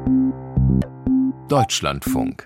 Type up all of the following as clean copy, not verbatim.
Deutschlandfunk.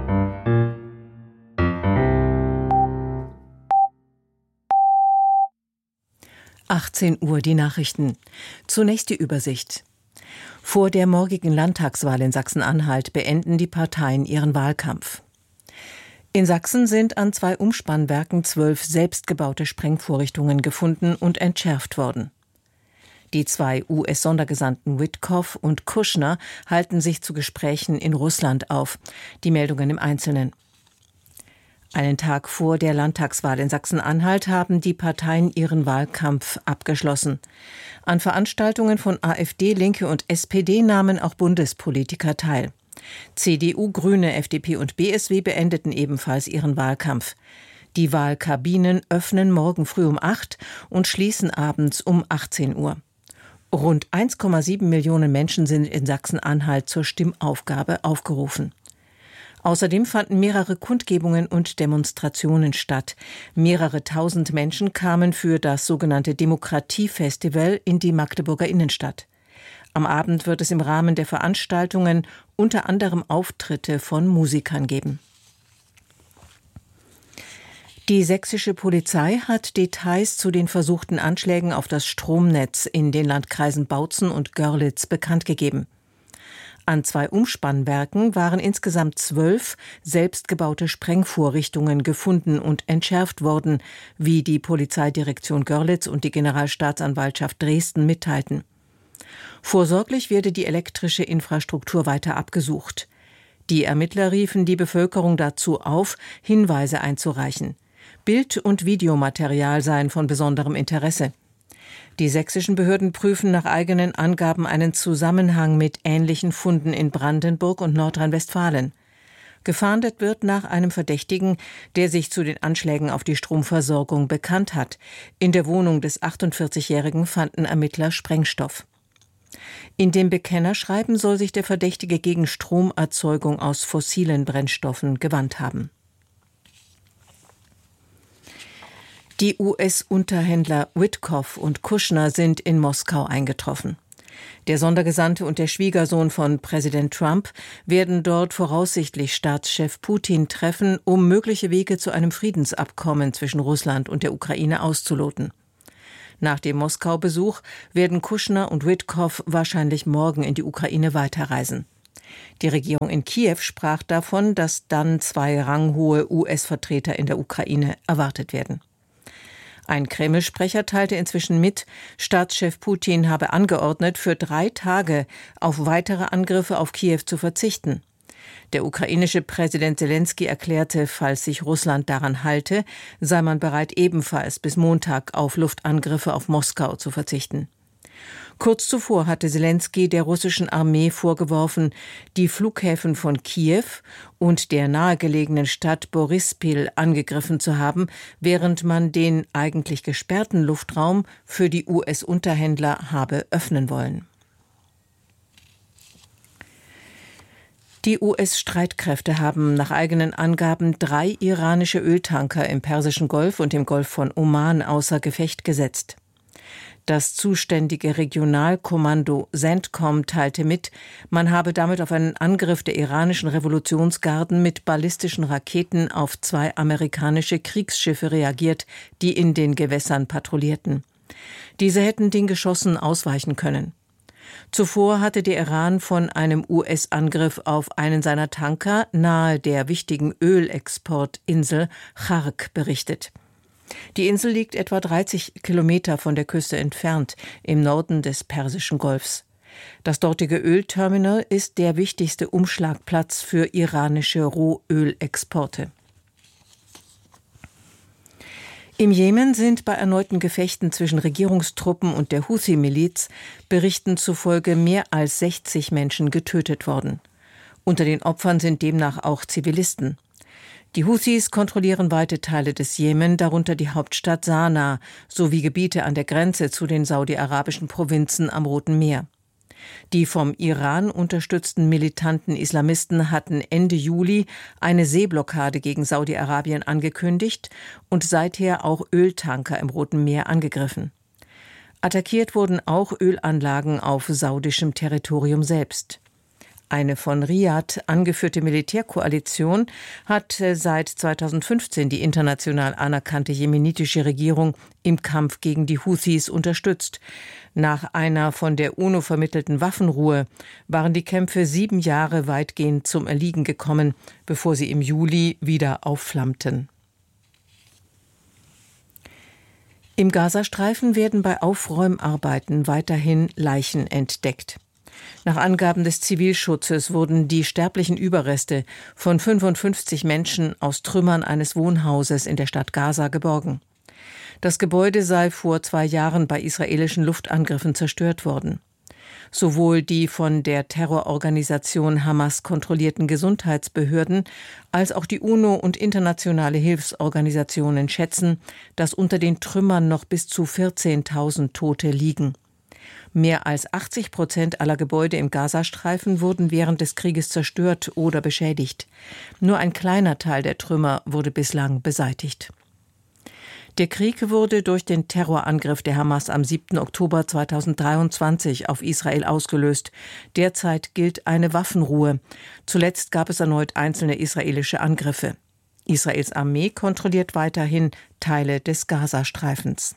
Uhr die Nachrichten. Zunächst die Übersicht. Vor der morgigen Landtagswahl in Sachsen-Anhalt beenden die Parteien ihren Wahlkampf. In Sachsen sind an 2 Umspannwerken 12 selbstgebaute Sprengvorrichtungen gefunden und entschärft worden. Die 2 US-Sondergesandten Witkoff und Kushner halten sich zu Gesprächen in Russland auf. Die Meldungen im Einzelnen. Einen Tag vor der Landtagswahl in Sachsen-Anhalt haben die Parteien ihren Wahlkampf abgeschlossen. An Veranstaltungen von AfD, Linke und SPD nahmen auch Bundespolitiker teil. CDU, Grüne, FDP und BSW beendeten ebenfalls ihren Wahlkampf. Die Wahlkabinen öffnen morgen früh um 8 und schließen abends um 18 Uhr. Rund 1,7 Millionen Menschen sind in Sachsen-Anhalt zur Stimmaufgabe aufgerufen. Außerdem fanden mehrere Kundgebungen und Demonstrationen statt. Mehrere tausend Menschen kamen für das sogenannte Demokratiefestival in die Magdeburger Innenstadt. Am Abend wird es im Rahmen der Veranstaltungen unter anderem Auftritte von Musikern geben. Die sächsische Polizei hat Details zu den versuchten Anschlägen auf das Stromnetz in den Landkreisen Bautzen und Görlitz bekannt gegeben. An 2 Umspannwerken waren insgesamt 12 selbstgebaute Sprengvorrichtungen gefunden und entschärft worden, wie die Polizeidirektion Görlitz und die Generalstaatsanwaltschaft Dresden mitteilten. Vorsorglich werde die elektrische Infrastruktur weiter abgesucht. Die Ermittler riefen die Bevölkerung dazu auf, Hinweise einzureichen. Bild- und Videomaterial seien von besonderem Interesse. Die sächsischen Behörden prüfen nach eigenen Angaben einen Zusammenhang mit ähnlichen Funden in Brandenburg und Nordrhein-Westfalen. Gefahndet wird nach einem Verdächtigen, der sich zu den Anschlägen auf die Stromversorgung bekannt hat. In der Wohnung des 48-Jährigen fanden Ermittler Sprengstoff. In dem Bekennerschreiben soll sich der Verdächtige gegen Stromerzeugung aus fossilen Brennstoffen gewandt haben. Die US-Unterhändler Witkoff und Kushner sind in Moskau eingetroffen. Der Sondergesandte und der Schwiegersohn von Präsident Trump werden dort voraussichtlich Staatschef Putin treffen, um mögliche Wege zu einem Friedensabkommen zwischen Russland und der Ukraine auszuloten. Nach dem Moskau-Besuch werden Kushner und Witkoff wahrscheinlich morgen in die Ukraine weiterreisen. Die Regierung in Kiew sprach davon, dass dann 2 ranghohe US-Vertreter in der Ukraine erwartet werden. Ein Kreml-Sprecher teilte inzwischen mit, Staatschef Putin habe angeordnet, für 3 Tage auf weitere Angriffe auf Kiew zu verzichten. Der ukrainische Präsident Selenskyj erklärte, falls sich Russland daran halte, sei man bereit, ebenfalls bis Montag auf Luftangriffe auf Moskau zu verzichten. Kurz zuvor hatte Selenskyj der russischen Armee vorgeworfen, die Flughäfen von Kiew und der nahegelegenen Stadt Borispil angegriffen zu haben, während man den eigentlich gesperrten Luftraum für die US-Unterhändler habe öffnen wollen. Die US-Streitkräfte haben nach eigenen Angaben 3 iranische Öltanker im Persischen Golf und im Golf von Oman außer Gefecht gesetzt. Das zuständige Regionalkommando CENTCOM teilte mit, man habe damit auf einen Angriff der iranischen Revolutionsgarden mit ballistischen Raketen auf 2 amerikanische Kriegsschiffe reagiert, die in den Gewässern patrouillierten. Diese hätten den Geschossen ausweichen können. Zuvor hatte der Iran von einem US-Angriff auf einen seiner Tanker nahe der wichtigen Ölexportinsel Chark berichtet. Die Insel liegt etwa 30 Kilometer von der Küste entfernt, im Norden des Persischen Golfs. Das dortige Ölterminal ist der wichtigste Umschlagplatz für iranische Rohölexporte. Im Jemen sind bei erneuten Gefechten zwischen Regierungstruppen und der Houthi-Miliz Berichten zufolge mehr als 60 Menschen getötet worden. Unter den Opfern sind demnach auch Zivilisten. Die Houthis kontrollieren weite Teile des Jemen, darunter die Hauptstadt Sanaa, sowie Gebiete an der Grenze zu den saudi-arabischen Provinzen am Roten Meer. Die vom Iran unterstützten militanten Islamisten hatten Ende Juli eine Seeblockade gegen Saudi-Arabien angekündigt und seither auch Öltanker im Roten Meer angegriffen. Attackiert wurden auch Ölanlagen auf saudischem Territorium selbst. Eine von Riad angeführte Militärkoalition hat seit 2015 die international anerkannte jemenitische Regierung im Kampf gegen die Houthis unterstützt. Nach einer von der UNO vermittelten Waffenruhe waren die Kämpfe 7 Jahre weitgehend zum Erliegen gekommen, bevor sie im Juli wieder aufflammten. Im Gazastreifen werden bei Aufräumarbeiten weiterhin Leichen entdeckt. Nach Angaben des Zivilschutzes wurden die sterblichen Überreste von 55 Menschen aus Trümmern eines Wohnhauses in der Stadt Gaza geborgen. Das Gebäude sei vor 2 Jahren bei israelischen Luftangriffen zerstört worden. Sowohl die von der Terrororganisation Hamas kontrollierten Gesundheitsbehörden als auch die UNO und internationale Hilfsorganisationen schätzen, dass unter den Trümmern noch bis zu 14.000 Tote liegen. Mehr als 80% aller Gebäude im Gazastreifen wurden während des Krieges zerstört oder beschädigt. Nur ein kleiner Teil der Trümmer wurde bislang beseitigt. Der Krieg wurde durch den Terrorangriff der Hamas am 7. Oktober 2023 auf Israel ausgelöst. Derzeit gilt eine Waffenruhe. Zuletzt gab es erneut einzelne israelische Angriffe. Israels Armee kontrolliert weiterhin Teile des Gazastreifens.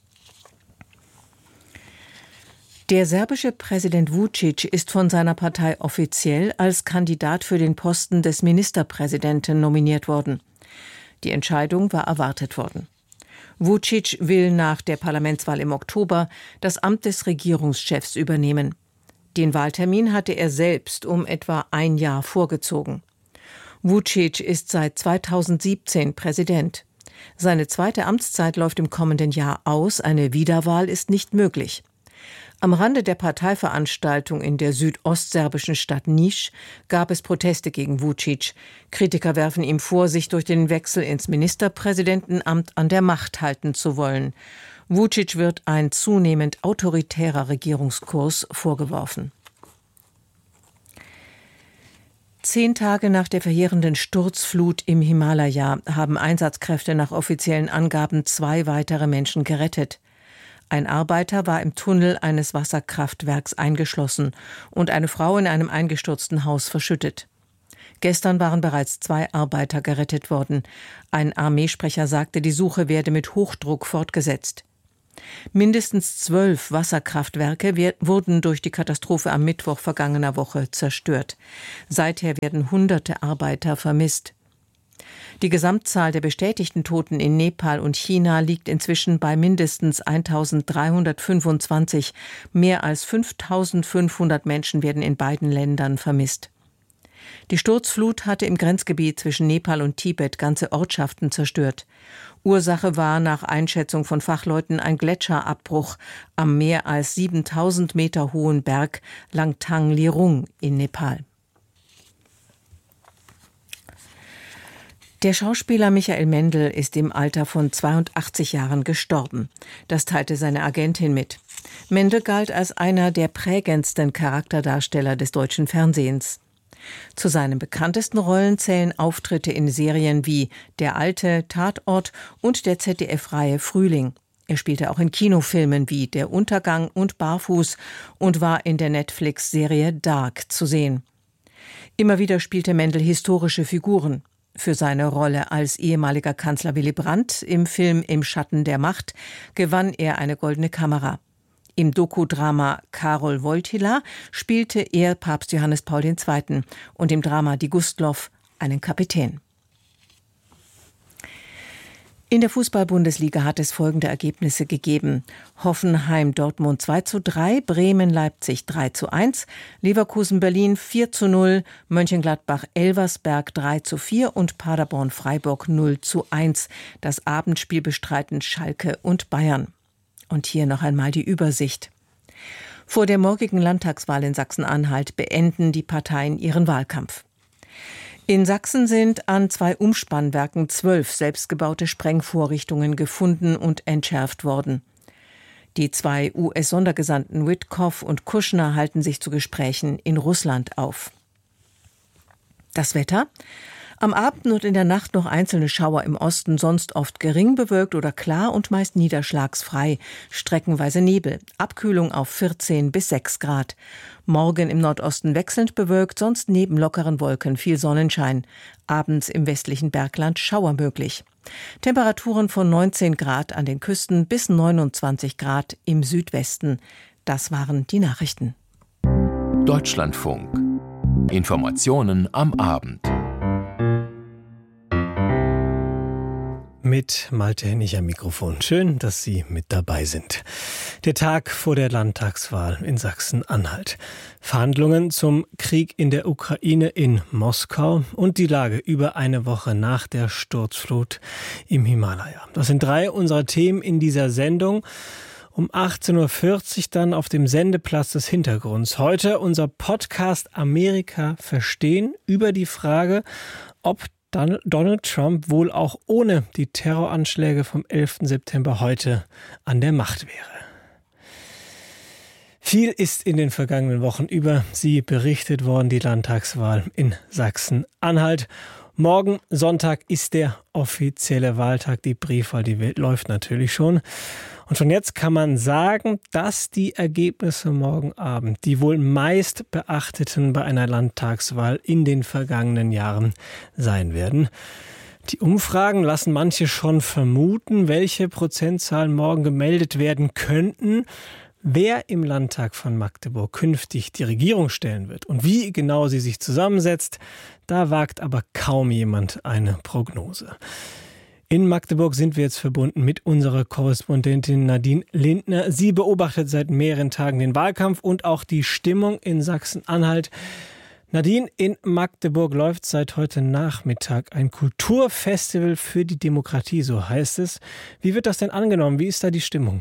Der serbische Präsident Vučić ist von seiner Partei offiziell als Kandidat für den Posten des Ministerpräsidenten nominiert worden. Die Entscheidung war erwartet worden. Vučić will nach der Parlamentswahl im Oktober das Amt des Regierungschefs übernehmen. Den Wahltermin hatte er selbst um etwa 1 Jahr vorgezogen. Vučić ist seit 2017 Präsident. Seine zweite Amtszeit läuft im kommenden Jahr aus. Eine Wiederwahl ist nicht möglich. Am Rande der Parteiveranstaltung in der südostserbischen Stadt Niš gab es Proteste gegen Vučić. Kritiker werfen ihm vor, sich durch den Wechsel ins Ministerpräsidentenamt an der Macht halten zu wollen. Vučić wird ein zunehmend autoritärer Regierungskurs vorgeworfen. 10 Tage nach der verheerenden Sturzflut im Himalaya haben Einsatzkräfte nach offiziellen Angaben 2 weitere Menschen gerettet. Ein Arbeiter war im Tunnel eines Wasserkraftwerks eingeschlossen und eine Frau in einem eingestürzten Haus verschüttet. Gestern waren bereits 2 Arbeiter gerettet worden. Ein Armeesprecher sagte, die Suche werde mit Hochdruck fortgesetzt. Mindestens 12 Wasserkraftwerke wurden durch die Katastrophe am Mittwoch vergangener Woche zerstört. Seither werden Hunderte Arbeiter vermisst. Die Gesamtzahl der bestätigten Toten in Nepal und China liegt inzwischen bei mindestens 1.325. Mehr als 5.500 Menschen werden in beiden Ländern vermisst. Die Sturzflut hatte im Grenzgebiet zwischen Nepal und Tibet ganze Ortschaften zerstört. Ursache war nach Einschätzung von Fachleuten ein Gletscherabbruch am mehr als 7.000 Meter hohen Berg Langtang Lirung in Nepal. Der Schauspieler Michael Mendl ist im Alter von 82 Jahren gestorben. Das teilte seine Agentin mit. Mendl galt als einer der prägendsten Charakterdarsteller des deutschen Fernsehens. Zu seinen bekanntesten Rollen zählen Auftritte in Serien wie Der Alte, Tatort und der ZDF-Reihe Frühling. Er spielte auch in Kinofilmen wie Der Untergang und Barfuß und war in der Netflix-Serie Dark zu sehen. Immer wieder spielte Mendl historische Figuren. Für seine Rolle als ehemaliger Kanzler Willy Brandt im Film Im Schatten der Macht gewann er eine Goldene Kamera. Im Dokudrama Karol Wojtyła spielte er Papst Johannes Paul II. Und im Drama Die Gustloff einen Kapitän. In der Fußball-Bundesliga hat es folgende Ergebnisse gegeben: Hoffenheim-Dortmund 2:3, Bremen-Leipzig 3:1, Leverkusen-Berlin 4:0, Mönchengladbach-Elversberg 3:4 und Paderborn-Freiburg 0:1. Das Abendspiel bestreiten Schalke und Bayern. Und hier noch einmal die Übersicht. Vor der morgigen Landtagswahl in Sachsen-Anhalt beenden die Parteien ihren Wahlkampf. In Sachsen sind an 2 Umspannwerken 12 selbstgebaute Sprengvorrichtungen gefunden und entschärft worden. Die 2 US-Sondergesandten Witkoff und Kushner halten sich zu Gesprächen in Russland auf. Das Wetter: Am Abend und in der Nacht noch einzelne Schauer im Osten, sonst oft gering bewölkt oder klar und meist niederschlagsfrei. Streckenweise Nebel. Abkühlung auf 14 bis 6 Grad. Morgen im Nordosten wechselnd bewölkt, sonst neben lockeren Wolken viel Sonnenschein. Abends im westlichen Bergland Schauer möglich. Temperaturen von 19 Grad an den Küsten bis 29 Grad im Südwesten. Das waren die Nachrichten. Deutschlandfunk. Informationen am Abend. Mit Malte Hennig am Mikrofon. Schön, dass Sie mit dabei sind. Der Tag vor der Landtagswahl in Sachsen-Anhalt. Verhandlungen zum Krieg in der Ukraine in Moskau und die Lage über eine Woche nach der Sturzflut im Himalaya. Das sind 3 unserer Themen in dieser Sendung. Um 18.40 Uhr dann auf dem Sendeplatz des Hintergrunds. Heute unser Podcast Amerika verstehen über die Frage, ob Donald Trump wohl auch ohne die Terroranschläge vom 11. September heute an der Macht wäre. Viel ist in den vergangenen Wochen über sie berichtet worden, die Landtagswahl in Sachsen-Anhalt. Morgen, Sonntag, ist der offizielle Wahltag. Die Briefwahl, die läuft natürlich schon. Und schon jetzt kann man sagen, dass die Ergebnisse morgen Abend die wohl meist beachteten bei einer Landtagswahl in den vergangenen Jahren sein werden. Die Umfragen lassen manche schon vermuten, welche Prozentzahlen morgen gemeldet werden könnten. Wer im Landtag von Magdeburg künftig die Regierung stellen wird und wie genau sie sich zusammensetzt, da wagt aber kaum jemand eine Prognose. In Magdeburg sind wir jetzt verbunden mit unserer Korrespondentin Nadine Lindner. Sie beobachtet seit mehreren Tagen den Wahlkampf und auch die Stimmung in Sachsen-Anhalt. Nadine, in Magdeburg läuft seit heute Nachmittag ein Kulturfestival für die Demokratie, so heißt es. Wie wird das denn angenommen? Wie ist da die Stimmung?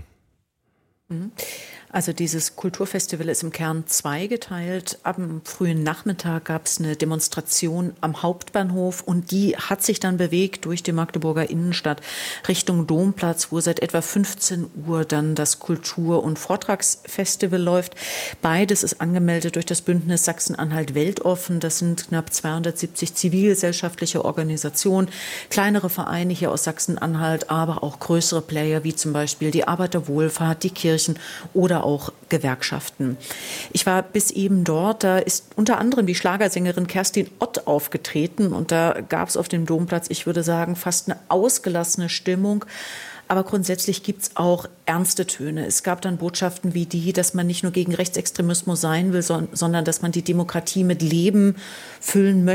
Also dieses Kulturfestival ist im Kern zweigeteilt. Am frühen Nachmittag gab es eine Demonstration am Hauptbahnhof und die hat sich dann bewegt durch die Magdeburger Innenstadt Richtung Domplatz, wo seit etwa 15 Uhr dann das Kultur- und Vortragsfestival läuft. Beides ist angemeldet durch das Bündnis Sachsen-Anhalt weltoffen. Das sind knapp 270 zivilgesellschaftliche Organisationen, kleinere Vereine hier aus Sachsen-Anhalt, aber auch größere Player wie zum Beispiel die Arbeiterwohlfahrt, die Kirchen oder auch Gewerkschaften. Ich war bis eben dort, da ist unter anderem die Schlagersängerin Kerstin Ott aufgetreten und da gab es auf dem Domplatz, ich würde sagen, fast eine ausgelassene Stimmung. Aber grundsätzlich gibt es auch ernste Töne. Es gab dann Botschaften wie die, dass man nicht nur gegen Rechtsextremismus sein will, sondern dass man die Demokratie mit Leben füllen möchte.